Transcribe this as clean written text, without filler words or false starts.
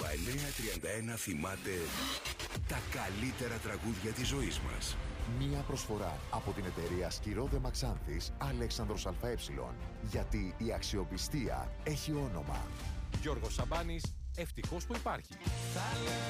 Αλφα 931 θυμάται τα καλύτερα τραγούδια της ζωής μας. Μία προσφορά από την εταιρεία Σκυρόδε Μαξάνθης Αλέξανδρος ΑΕ. Γιατί η αξιοπιστία έχει όνομα. Γιώργος Σαμπάνης, ευτυχώς που υπάρχει.